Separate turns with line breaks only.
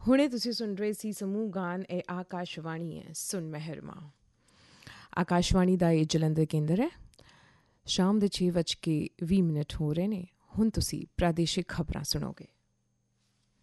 ਹੁਣੇ ਤੁਸੀਂ ਸੁਣ ਰਹੇ ਸੀ ਸਮੂਹ ਗਾਨ। ਇਹ ਆਕਾਸ਼ਵਾਣੀ ਹੈ, ਸੁਣ ਮਹਿਰਮਾ। ਆਕਾਸ਼ਵਾਣੀ ਦਾ ਇਹ ਜਲੰਧਰ ਕੇਂਦਰ ਹੈ। ਸ਼ਾਮ ਦੇ 6:20 ਹੋ ਰਹੇ ਨੇ। ਹੁਣ ਤੁਸੀਂ ਪ੍ਰਾਦੇਸ਼ਿਕ ਖਬਰਾਂ ਸੁਣੋਗੇ।